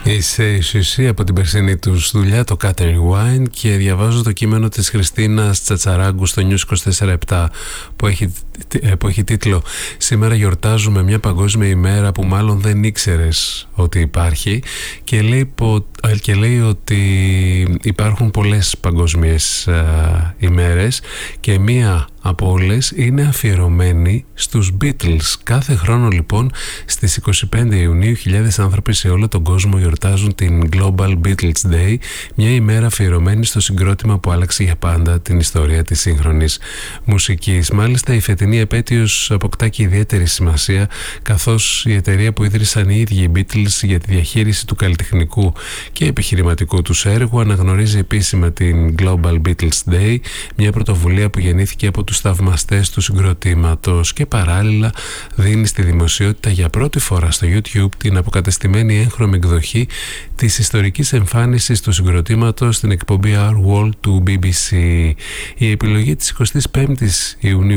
Είσαι Σουσί από την περσινή τους δουλειά, το Cut and Rewind, και διαβάζω το κείμενο της Χριστίνας Τσατσαράγκου στο News 24/7 που έχει τίτλο «Σήμερα γιορτάζουμε μια παγκόσμια ημέρα που μάλλον δεν ήξερες ότι υπάρχει», και λέει ότι υπάρχουν πολλές παγκόσμιες ημέρες και μία από όλες είναι αφιερωμένη στους Beatles. Κάθε χρόνο λοιπόν στις 25 Ιουνίου χιλιάδες άνθρωποι σε όλο τον κόσμο γιορτάζουν την Global Beatles Day, μια ημέρα αφιερωμένη στο συγκρότημα που άλλαξε για πάντα την ιστορία της σύγχρονης μουσικής. Μάλιστα η φετινή επέτειος αποκτά και ιδιαίτερη σημασία, καθώς η εταιρεία που ίδρυσαν οι ίδιοι οι Beatles για τη διαχείριση του καλλιτεχνικού και επιχειρηματικού τους έργου αναγνωρίζει επίσημα την Global Beatles Day, μια πρωτοβουλία που γεννήθηκε από τους θαυμαστές του συγκροτήματος, και παράλληλα δίνει στη δημοσιότητα για πρώτη φορά στο YouTube την αποκατεστημένη έγχρωμη εκδοχή της ιστορικής εμφάνισης του συγκροτήματος στην εκπομπή Our World του BBC. Η επιλογή της 25ης Ιουνίου